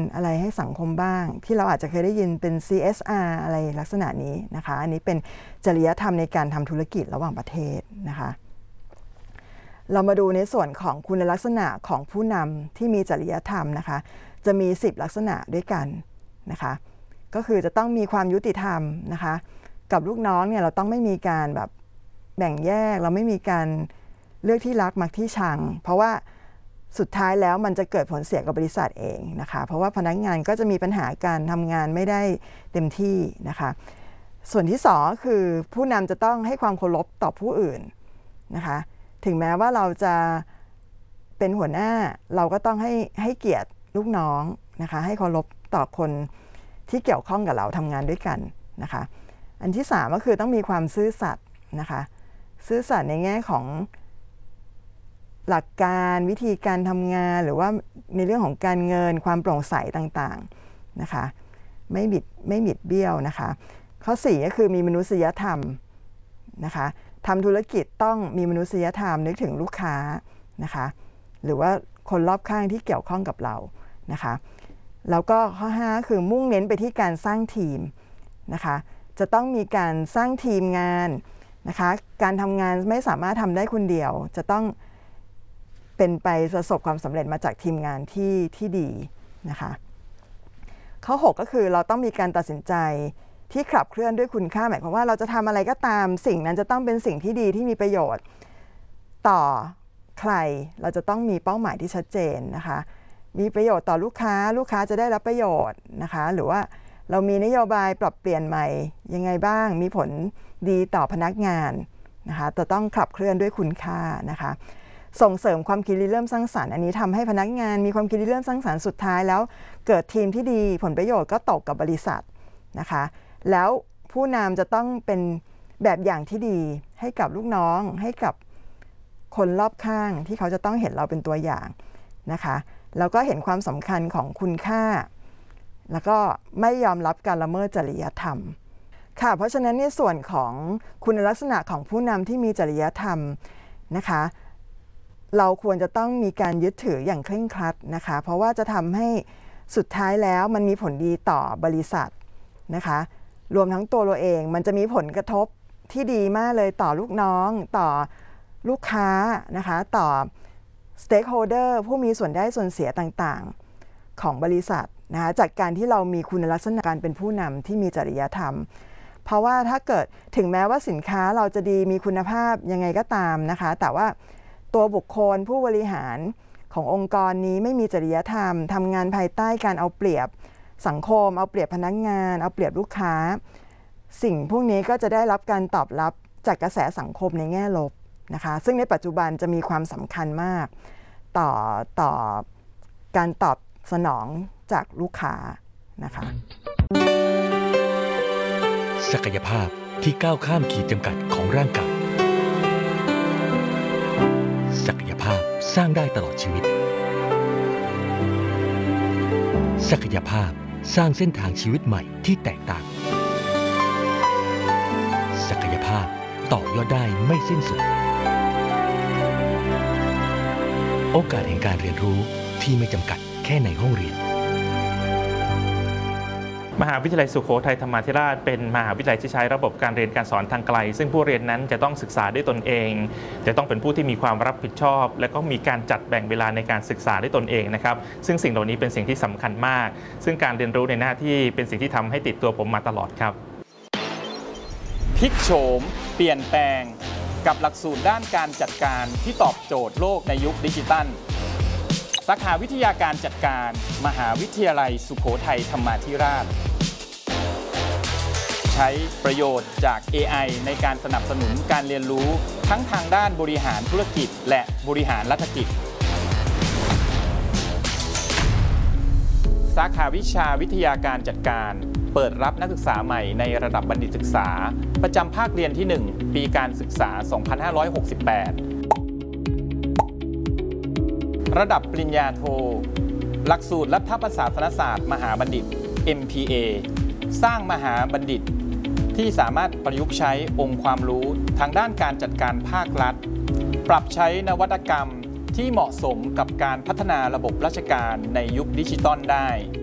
อะไรให้สังคมบ้างที่เราอาจจะเคยได้ยินเป็น CSR อะไรลักษณะนี้นะคะอันนี้เป็นจริยธรรมในการทำธุรกิจระหว่างประเทศนะคะเรามาดูในส่วนของคุณลักษณะของผู้นำที่มีจริยธรรมนะคะจะมี10ลักษณะด้วยกันนะคะก็คือจะต้องมีความยุติธรรมนะคะกับลูกน้องเนี่ยเราต้องไม่มีการแบบแบ่งแยกเราไม่มีการเลือกที่รักมักที่ชังเพราะว่าสุดท้ายแล้วมันจะเกิดผลเสียกับบริษัทเองนะคะเพราะว่าพนักงานก็จะมีปัญหาการทำงานไม่ได้เต็มที่นะคะส่วนที่สองคือผู้นำจะต้องให้ความเคารพต่อผู้อื่นนะคะถึงแม้ว่าเราจะเป็นหัวหน้าเราก็ต้องให้เกียรติลูกน้องนะคะให้เคารพต่อคนที่เกี่ยวข้องกับเราทำงานด้วยกันนะคะอันที่สามก็คือต้องมีความซื่อสัตย์นะคะซื่อสัตย์ในแง่ของหลักการวิธีการทำงานหรือว่าในเรื่องของการเงินความโปร่งใสต่างๆนะคะไม่บิดเบี้ยวนะคะข้อ4ก็คือมีมนุษยธรรมนะคะทำธุรกิจต้องมีมนุษยธรรมนึกถึงลูกค้านะคะหรือว่าคนรอบข้างที่เกี่ยวข้องกับเรานะคะแล้วก็ข้อ5คือมุ่งเน้นไปที่การสร้างทีมนะคะจะต้องมีการสร้างทีมงานนะคะการทำงานไม่สามารถทำได้คนเดียวจะต้องเป็นไปประสบความสำเร็จมาจากทีมงานที่ดีนะคะข้อ6ก็คือเราต้องมีการตัดสินใจที่ขับเคลื่อนด้วยคุณค่าหมายความว่าเราจะทำอะไรก็ตามสิ่งนั้นจะต้องเป็นสิ่งที่ดีที่มีประโยชน์ต่อใครเราจะต้องมีเป้าหมายที่ชัดเจนนะคะมีประโยชน์ต่อลูกค้าจะได้รับประโยชน์นะคะหรือว่าเรามีนโยบายปรับเปลี่ยนใหม่ยังไงบ้างมีผลดีต่อพนักงานนะคะจะต้องขับเคลื่อนด้วยคุณค่านะคะส่งเสริมความคิดริเริ่มสร้างสรรค์อันนี้ทำให้พนักงานมีความคิดริเริ่มสร้างสรรค์สุดท้ายแล้วเกิดทีมที่ดีผลประโยชน์ก็ตกกับบริษัทนะคะแล้วผู้นำจะต้องเป็นแบบอย่างที่ดีให้กับลูกน้องให้กับคนรอบข้างที่เขาจะต้องเห็นเราเป็นตัวอย่างนะคะแล้วก็เห็นความสำคัญของคุณค่าแล้วก็ไม่ยอมรับการละเมิดจริยธรรมค่ะเพราะฉะนั้นในส่วนของคุณลักษณะของผู้นำที่มีจริยธรรมนะคะเราควรจะต้องมีการยึดถืออย่างเคร่งครัดนะคะเพราะว่าจะทำให้สุดท้ายแล้วมันมีผลดีต่อบริษัทนะคะรวมทั้งตัวเราเองมันจะมีผลกระทบที่ดีมากเลยต่อลูกน้องต่อลูกค้านะคะต่อ stakeholder ผู้มีส่วนได้ส่วนเสียต่างๆของบริษัทนะคะจากการที่เรามีคุณลักษณะการเป็นผู้นำที่มีจริยธรรมเพราะว่าถ้าเกิดถึงแม้ว่าสินค้าเราจะดีมีคุณภาพยังไงก็ตามนะคะแต่ว่าตัวบุคคลผู้บริหารขององค์กรนี้ไม่มีจริยธรรมทำงานภายใต้การเอาเปรียบสังคมเอาเปรียบพนักงานเอาเปรียบลูกค้าสิ่งพวกนี้ก็จะได้รับการตอบรับจากกระแสสังคมในแง่ลบนะคะซึ่งในปัจจุบันจะมีความสำคัญมากต่อการตอบสนองจากลูกค้านะคะศักยภาพที่ก้าวข้ามขีดจำกัดของร่างกายศักยภาพสร้างได้ตลอดชีวิตศักยภาพสร้างเส้นทางชีวิตใหม่ที่แตกต่างศักยภาพต่อยอดได้ไม่สิ้นสุดโอกาสแห่งการเรียนรู้ที่ไม่จำกัดแค่ในห้องเรียนมหาวิทยาลัยสุโขทัยธรรมาธิราชเป็นมหาวิทยาลัยที่ใช้ระบบการเรียนการสอนทางไกลซึ่งผู้เรียนนั้นจะต้องศึกษาด้วยตนเองจะต้องเป็นผู้ที่มีความรับผิดชอบและก็มีการจัดแบ่งเวลาในการศึกษาด้วยตนเองนะครับซึ่งสิ่งเหล่านี้เป็นสิ่งที่สำคัญมากซึ่งการเรียนรู้ในหน้าที่เป็นสิ่งที่ทำให้ติดตัวผมมาตลอดครับพลิกโฉมเปลี่ยนแปลงกับหลักสูตรด้านการจัดการที่ตอบโจทย์โลกในยุคดิจิทัลสาขาวิทยาการจัดการมหาวิทยาลัยสุโขทัยธรรมาธิราชใช้ประโยชน์จาก AI ในการสนับสนุนการเรียนรู้ทั้งทางด้านบริหารธุรกิจและบริหารรัฐกิจสาขาวิชาวิทยาการจัดการเปิดรับนักศึกษาใหม่ในระดับบัณฑิตศึกษาประจำภาคเรียนที่ 1 ปีการศึกษา 2568 ระดับปริญญาโทหลักสูตรรัฐประศาสนศาสตร์มหาบัณฑิต MPA สร้างมหาบัณฑิตที่สามารถประยุกต์ใช้องค์ความรู้ทางด้านการจัดการภาครัฐปรับใช้นวัตกรรมที่เหมาะสมกับการพัฒนาระบบราชการในยุคดิจิทัลได้